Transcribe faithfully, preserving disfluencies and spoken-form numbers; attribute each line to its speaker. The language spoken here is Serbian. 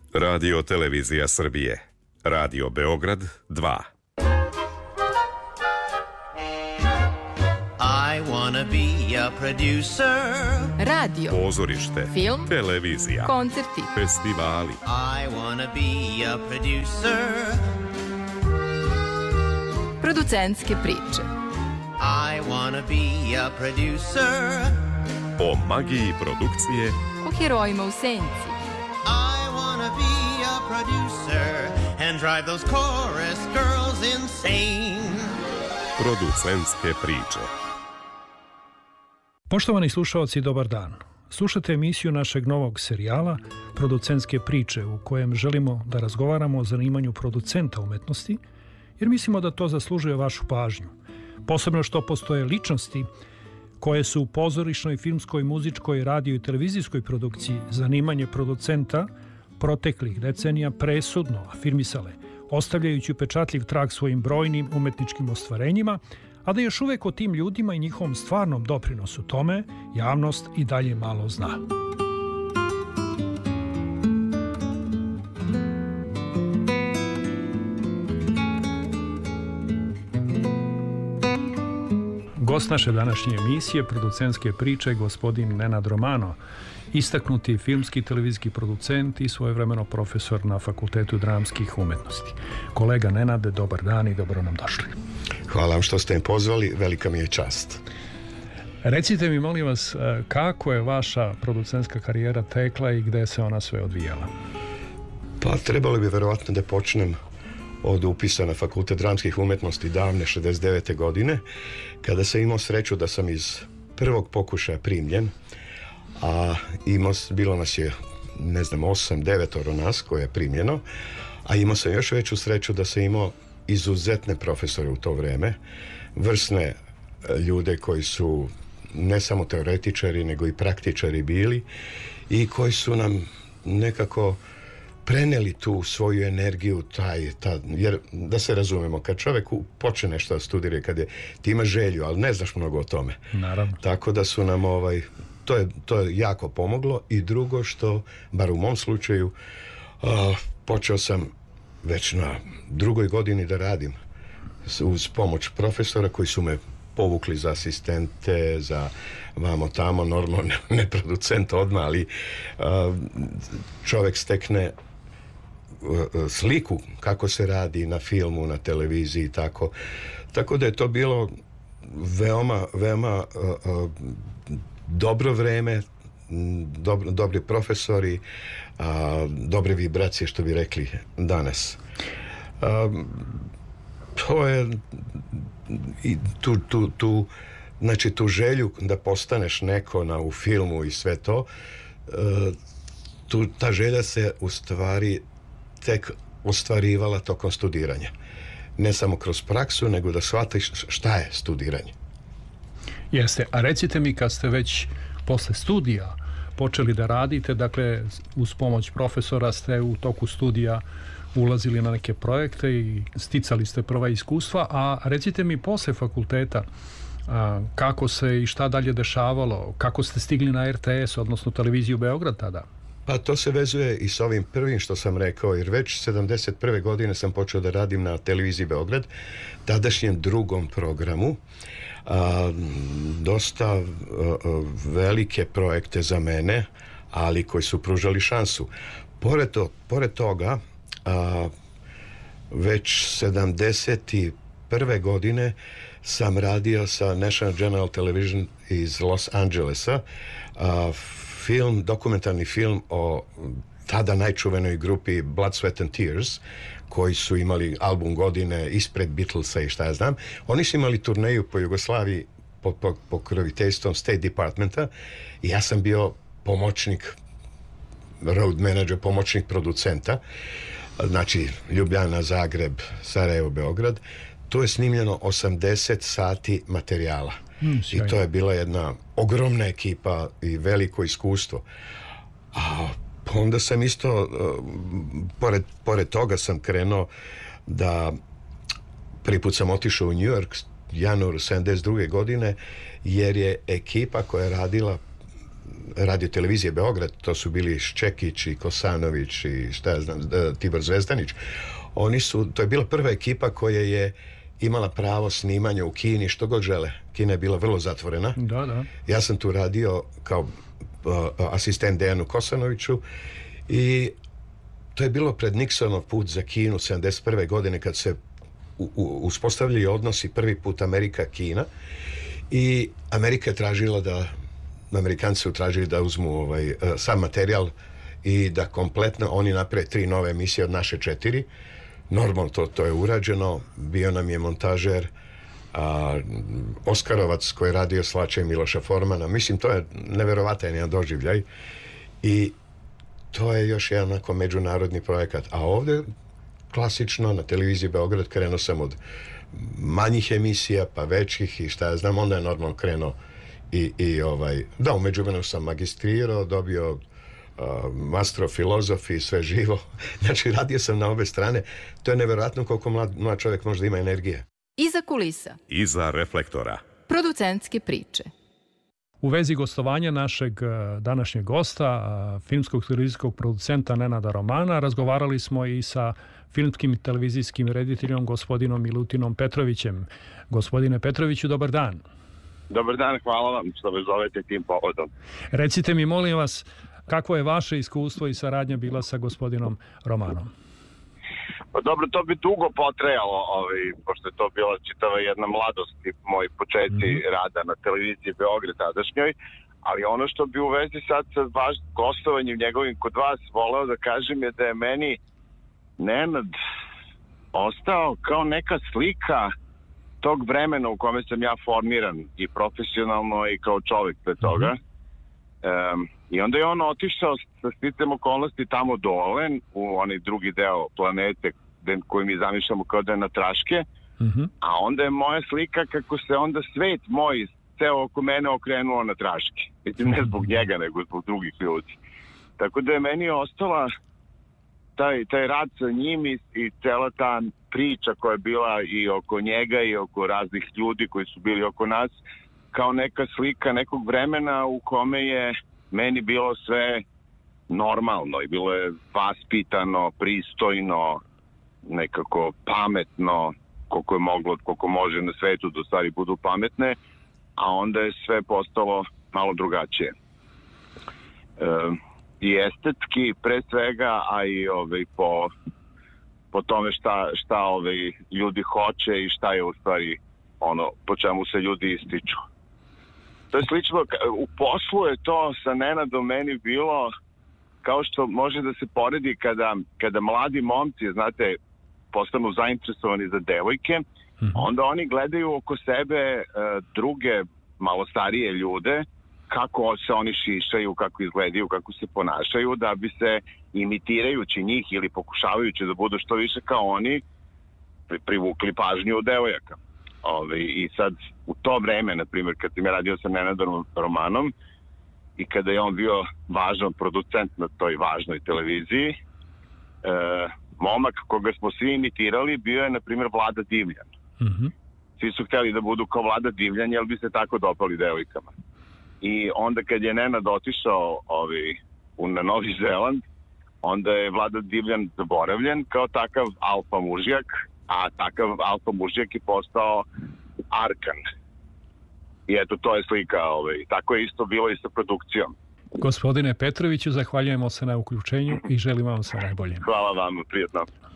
Speaker 1: Radio Televizija Srbije. Radio Beograd dva.
Speaker 2: I wanna be a producer.
Speaker 3: Radio,
Speaker 1: Pozorište,
Speaker 3: film,
Speaker 1: televizija,
Speaker 3: koncerti,
Speaker 1: festivali.
Speaker 2: I wanna be a producer.
Speaker 3: Producentske priče.
Speaker 2: I wanna be a producer.
Speaker 1: O magiji produkcije,
Speaker 3: O herojima u senci.
Speaker 2: I wanna be a producer and drive those chorus girls insane.
Speaker 1: producentske priče.
Speaker 4: Poštovani slušaoci, dobar dan. Slušate emisiju našeg novog serijala Producentske priče, u kojem želimo da razgovaramo o zanimanju producenta umetnosti, jer mislimo da to zaslužuje vašu pažnju. Posebno što postoje ličnosti koje su u pozorišnoj, filmskoj, muzičkoj, radio i televizijskoj produkciji zanimanje producenta proteklih decenija presudno afirmisale, ostavljajući upečatljiv trag svojim brojnim umetničkim ostvarenjima, a da još uvek o tim ljudima i njihovom stvarnom doprinosu tome javnost i dalje malo zna. Gost naše današnje emisije Producentske priče je gospodin Nenad Romano, istaknuti filmski i televizijski producent i svojevremeno profesor na Fakultetu dramskih umetnosti. Kolega Nenade, dobar dan i dobro nam došli.
Speaker 5: Hvala vam što ste me pozvali, velika mi je čast.
Speaker 4: Recite mi, molim vas, kako je vaša producentska karijera tekla i gde se ona sve odvijala?
Speaker 5: Pa trebalo bi verovatno da počnem od upisa na Fakultet dramskih umetnosti davne šezdeset devete godine, kada sam imao sreću da sam iz prvog pokušaja primljen, a imao, bilo nas je, ne znam, osam, devetoro nas koje je primljeno, a imao sam još veću sreću da sam imao izuzetne profesore u to vreme, vrsne ljude koji su ne samo teoretičari, nego i praktičari bili i koji su nam nekako preneli tu svoju energiju, taj, ta, jer da se razumemo, kad čovjek počne nešto da studira, kad je, ti ima želju, ali ne znaš mnogo o tome.
Speaker 4: Naravno.
Speaker 5: Tako da su nam, ovaj, to je, to je jako pomoglo. I drugo što, bar u mom slučaju, uh, počeo sam već na drugoj godini da radim uz pomoć profesora koji su me povukli za asistente, za vamo tamo, normalno ne producent odmah, ali uh, čovjek stekne sliku kako se radi na filmu, na televiziji i tako. Tako da je to bilo veoma, veoma uh, uh, dobro vreme, dobro, dobri profesori, uh, dobre vibracije, što bi rekli danas. Uh, to je i tu, tu, tu, znači tu želju da postaneš neko na, u filmu i sve to, uh, tu, ta želja se u stvari tek ostvarivala tokom studiranja. Ne samo kroz praksu, nego da shvatiš šta je studiranje.
Speaker 4: Jeste, a recite mi, kad ste već posle studija počeli da radite, dakle uz pomoć profesora ste u toku studija ulazili na neke projekte i sticali ste prva iskustva, a recite mi posle fakulteta a, kako se i šta dalje dešavalo, kako ste stigli na R T S, odnosno Televiziju Beograd tada?
Speaker 5: Pa to se vezuje i s ovim prvim što sam rekao, jer već sedamdeset prve godine sam počeo da radim na Televiziji Beograd, tadašnjem drugom programu, a, dosta a, a, velike projekte za mene, ali koji su pružali šansu. Pored, to, pored toga, a, već sedamdeset prve godine sam radio sa National General Television iz Los Angelesa, a, film, dokumentarni film o tada najčuvenoj grupi Blood, Sweat and Tears, koji su imali album godine ispred Beatlesa i šta ja znam. Oni su imali turneju po Jugoslaviji pod pokroviteljstvom State Departmenta i ja sam bio pomoćnik, road manager, pomoćnik producenta, znači Ljubljana, Zagreb, Sarajevo, Beograd. To je snimljeno osamdeset sati materijala. Mm, I to je bila jedna ogromna ekipa i veliko iskustvo. A onda sam isto, uh, pored, pored toga sam krenuo da prvi put sam otišao u New York januar sedamdeset druge godine, jer je ekipa koja je radila radio televizije Beograd, to su bili Ščekić i Kosanović i šta ja znam, Tibor Zvezdanić. Oni su, to je bila prva ekipa koja je imala pravo snimanja u Kini što god žele. Kina je bila vrlo zatvorena.
Speaker 4: Da, da. Ja
Speaker 5: sam tu radio kao uh, asistent Dejanu Kosanoviću i to je bilo pred Nixonov put za Kinu sedamdeset prve godine kad se u, u, uspostavljali odnosi prvi put Amerika-Kina i Amerika je tražila da Amerikanci su tražili da uzmu ovaj, uh, sam materijal i da kompletno oni naprave tri nove emisije od naše četiri. Normalno to, to je urađeno. Bio nam je montažer a, Oskarovac koji je radio Slača i Miloša Formana. Mislim, to je neverovatan jedan doživljaj i to je još jedan onako međunarodni projekat. A ovdje klasično na televiziji Beograd krenuo sam od manjih emisija pa većih i šta ja znam, onda je normalno krenuo i, i ovaj, da, u međuvremenu sam magistrirao, dobio uh, master filozof i sve živo. Znači, radio sam na obe strane. To je nevjerojatno koliko mlad, mlad čovjek možda ima energije.
Speaker 3: Iza kulisa.
Speaker 1: Iza reflektora.
Speaker 3: Producentske priče.
Speaker 4: U vezi gostovanja našeg današnjeg gosta, filmskog televizijskog producenta Nenada Romana, razgovarali smo i sa filmskim i televizijskim rediteljom gospodinom Milutinom Petrovićem. Gospodine Petroviću, dobar dan.
Speaker 6: Dobar dan, hvala vam što me zovete tim povodom.
Speaker 4: Recite mi, molim vas, kakvo je vaše iskustvo i saradnja bila sa gospodinom Romanom?
Speaker 6: Pa dobro, to bi dugo potrajalo, ovaj, pošto je to bila čitava jedna mladost i moji početci mm-hmm. rada na televiziji Beograd tadašnjoj, ali ono što bi u vezi sad sa vaš gostovanjem njegovim kod vas voleo da kažem je da je meni Nenad ostao kao neka slika tog vremena u kome sam ja formiran i profesionalno i kao čovjek pre toga. Mm-hmm. Um, I onda je on otišao sa sticajem okolnosti tamo dole, u onaj drugi deo planete koji mi zamišljamo kao da je na Traške, mm-hmm. a onda je moja slika kako se onda svet moj ceo oko mene okrenuo na Traške. Mislim, ne zbog njega, nego zbog drugih ljudi. Tako da je meni ostala taj, taj rad sa njim i, i cela ta priča koja je bila i oko njega i oko raznih ljudi koji su bili oko nas, kao neka slika nekog vremena u kome je meni bilo sve normalno i bilo je vaspitano, pristojno, nekako pametno, koliko je moglo, koliko može na svetu da stvari budu pametne, a onda je sve postalo malo drugačije. E, I estetski pre svega, a i ovaj, po, po tome šta, šta ovaj, ljudi hoće i šta je u stvari ono po čemu se ljudi ističu. To je slično, u poslu je to sa Nenadom meni bilo kao što može da se poredi kada, kada mladi momci, znate, postanu zainteresovani za devojke, mm-hmm. onda oni gledaju oko sebe e, druge malo starije ljude, kako se oni šišaju, kako izgledaju, kako se ponašaju, da bi se imitirajući njih ili pokušavajući da budu što više kao oni, pri, privukli pažnju od devojaka. Ove, I sad, u to vreme, na primjer, kad sam ja radio sa Nenadom Romanom i kada je on bio važan producent na toj važnoj televiziji, e, momak koga smo svi imitirali bio je, na primjer, Vlada Divljan. Mm-hmm. Svi su htjeli da budu kao Vlada Divljan, jer bi se tako dopali devojkama. I onda kad je Nenad otišao ovi, u, na Novi Zeland, onda je Vlada Divljan zaboravljen kao takav alfa mužjak, a takav alfa mužjak je postao Arkan. I eto, to je slika. Ovaj. Tako je isto bilo i sa produkcijom.
Speaker 4: Gospodine Petroviću, zahvaljujemo se na uključenju i želim vam sve najbolje.
Speaker 6: Hvala vam, prijetno.